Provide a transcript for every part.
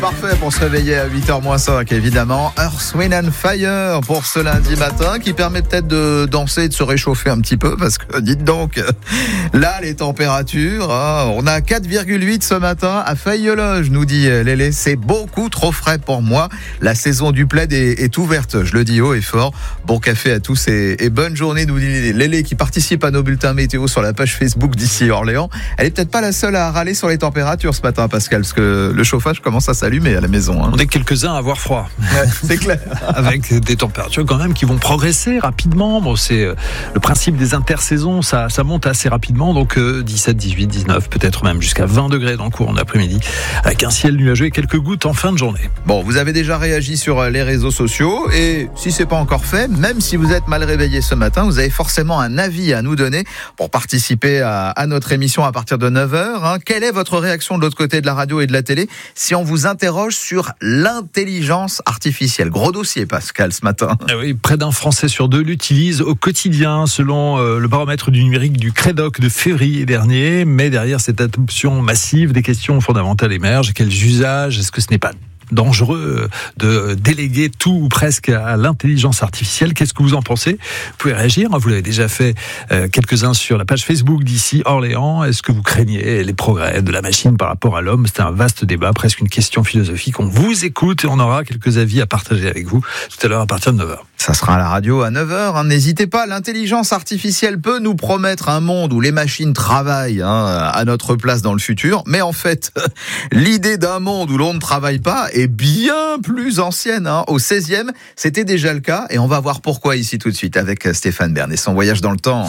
Parfait pour se réveiller à 8h-5, évidemment. Earth, Wind and Fire pour ce lundi matin, qui permet peut-être de danser et de se réchauffer un petit peu, parce que, dites donc, là, les températures, on a 4,8 ce matin à Feuilleloge, nous dit Lélé. C'est beaucoup trop frais pour moi. La saison du plaid est ouverte, je le dis haut et fort. Bon café à tous et bonne journée, nous dit Lélé, qui participe à nos bulletins météo sur la page Facebook d'ici Orléans. Elle est peut-être pas la seule à râler sur les températures ce matin, Pascal, parce que le chauffage commence à s'allumer à la maison. On est quelques-uns à avoir froid. Ouais, c'est clair. Avec des températures quand même qui vont progresser rapidement. Bon, c'est le principe des intersaisons, ça monte assez rapidement. Donc 17, 18, 19, peut-être même jusqu'à 20 degrés dans le courant de l'après-midi, avec un ciel nuageux et quelques gouttes en fin de journée. Bon, vous avez déjà réagi sur les réseaux sociaux, et si c'est pas encore fait, même si vous êtes mal réveillé ce matin, vous avez forcément un avis à nous donner pour participer à notre émission à partir de 9h. Quelle est votre réaction de l'autre côté de la radio et de la télé si on vous interroge sur l'intelligence artificielle? Gros dossier, Pascal, ce matin. Oui, près d'un Français sur deux l'utilise au quotidien, selon le baromètre du numérique du Crédoc de février dernier. Mais derrière cette adoption massive, des questions fondamentales émergent. Quels usages? Est-ce que ce n'est pas dangereux de déléguer tout ou presque à l'intelligence artificielle? Qu'est-ce que vous en pensez? Vous pouvez réagir, vous l'avez déjà fait quelques-uns sur la page Facebook d'ici Orléans. Est-ce que vous craignez les progrès de la machine par rapport à l'homme? C'est un vaste débat, presque une question philosophique. On vous écoute et on aura quelques avis à partager avec vous tout à l'heure à partir de 9h. Ça sera à la radio à 9h. N'hésitez pas, l'intelligence artificielle peut nous promettre un monde où les machines travaillent à notre place dans le futur. Mais en fait, l'idée d'un monde où l'on ne travaille pas est bien plus ancienne. Au 16e, c'était déjà le cas. Et on va voir pourquoi ici tout de suite avec Stéphane Bern et son voyage dans le temps.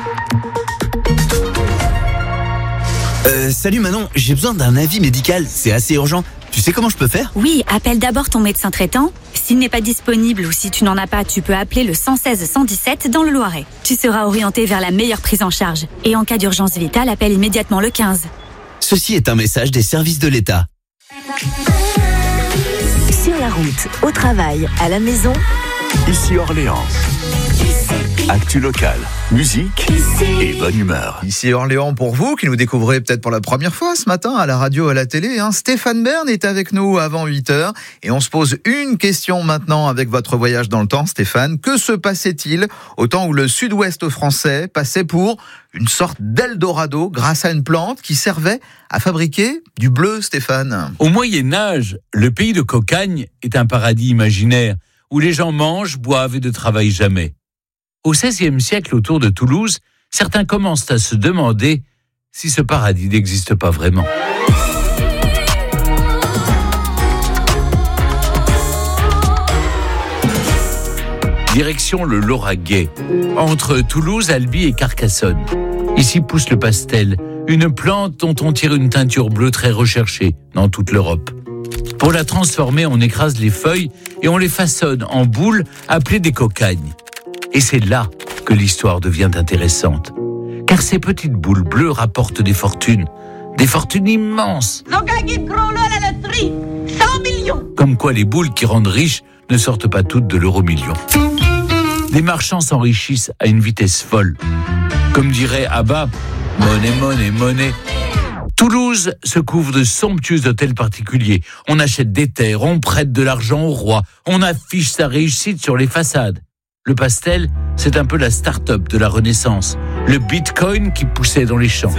Salut Manon, j'ai besoin d'un avis médical, c'est assez urgent. Tu sais comment je peux faire ? Oui, appelle d'abord ton médecin traitant. S'il n'est pas disponible ou si tu n'en as pas, tu peux appeler le 116 117 dans le Loiret. Tu seras orienté vers la meilleure prise en charge. Et en cas d'urgence vitale, appelle immédiatement le 15. Ceci est un message des services de l'État. Sur la route, au travail, à la maison, Ici Orléans. Actu locale, musique et bonne humeur. Ici Orléans pour vous qui nous découvrez peut-être pour la première fois ce matin à la radio, à la télé. Stéphane Bern est avec nous avant 8h et on se pose une question maintenant avec votre voyage dans le temps, Stéphane. Que se passait-il au temps où le sud-ouest français passait pour une sorte d'Eldorado grâce à une plante qui servait à fabriquer du bleu, Stéphane? Au Moyen-Âge, le pays de Cocagne est un paradis imaginaire où les gens mangent, boivent et ne travaillent jamais. Au XVIe siècle, autour de Toulouse, certains commencent à se demander si ce paradis n'existe pas vraiment. Direction le Lauragais, entre Toulouse, Albi et Carcassonne. Ici pousse le pastel, une plante dont on tire une teinture bleue très recherchée dans toute l'Europe. Pour la transformer, on écrase les feuilles et on les façonne en boules appelées des cocagnes. Et c'est là que l'histoire devient intéressante. Car ces petites boules bleues rapportent des fortunes immenses. Ils ont gagné gros lot à la loterie, 100 millions. Comme quoi les boules qui rendent riches ne sortent pas toutes de l'euro-million. Les marchands s'enrichissent à une vitesse folle. Comme dirait Abba, monnaie, monnaie, monnaie. Toulouse se couvre de somptueux hôtels particuliers. On achète des terres, on prête de l'argent au roi, on affiche sa réussite sur les façades. Le pastel, c'est un peu la start-up de la Renaissance. Le bitcoin qui poussait dans les champs.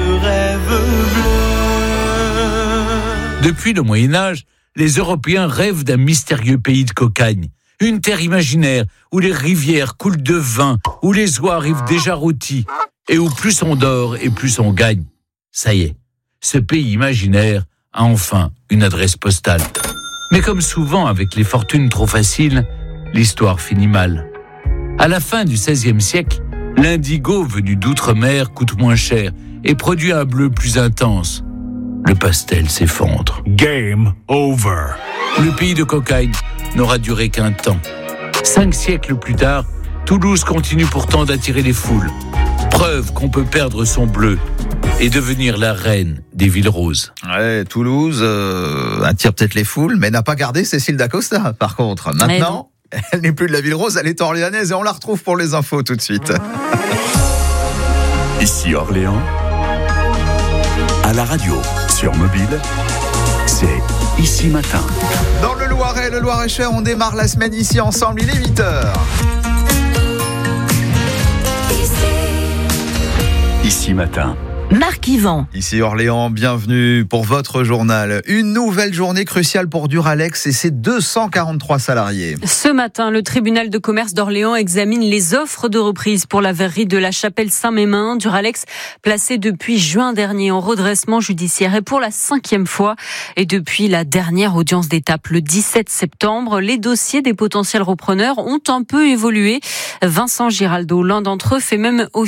Depuis le Moyen-Âge, les Européens rêvent d'un mystérieux pays de cocagne. Une terre imaginaire où les rivières coulent de vin, où les oies arrivent déjà rôties, et où plus on dort et plus on gagne. Ça y est, ce pays imaginaire a enfin une adresse postale. Mais comme souvent avec les fortunes trop faciles, l'histoire finit mal. À la fin du XVIe siècle, l'indigo venu d'outre-mer coûte moins cher et produit un bleu plus intense. Le pastel s'effondre. Game over. Le pays de cocagne n'aura duré qu'un temps. 5 siècles plus tard, Toulouse continue pourtant d'attirer les foules. Preuve qu'on peut perdre son bleu et devenir la reine des villes roses. Ouais, Toulouse attire peut-être les foules, mais n'a pas gardé Cécile Dacosta, par contre. Maintenant, elle n'est plus de la ville rose, elle est orléanaise et on la retrouve pour les infos tout de suite. Ici Orléans, à la radio, sur mobile, c'est Ici Matin. Dans le Loiret, le Loir-et-Cher, on démarre la semaine ici ensemble, il est 8h. Ici matin. Marc Yvan. Ici Orléans, bienvenue pour votre journal. Une nouvelle journée cruciale pour Duralex et ses 243 salariés. Ce matin, le tribunal de commerce d'Orléans examine les offres de reprise pour la verrerie de la Chapelle-Saint-Mémin. Duralex, placé depuis juin dernier en redressement judiciaire et pour la 5e fois. Et depuis la dernière audience d'étape le 17 septembre, les dossiers des potentiels repreneurs ont un peu évolué. Vincent Giraldo, l'un d'entre eux, fait même